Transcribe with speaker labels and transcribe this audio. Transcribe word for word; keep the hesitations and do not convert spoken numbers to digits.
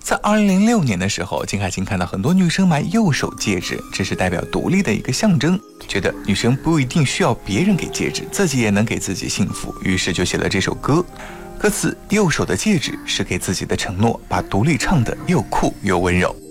Speaker 1: 在二零零六年的时候，金海心看到很多女生买右手戒指，这是代表独立的一个象征，觉得女生不一定需要别人给戒指，自己也能给自己幸福，于是就写了这首歌。歌词右手的戒指是给自己的承诺，把独立唱得又酷又温柔。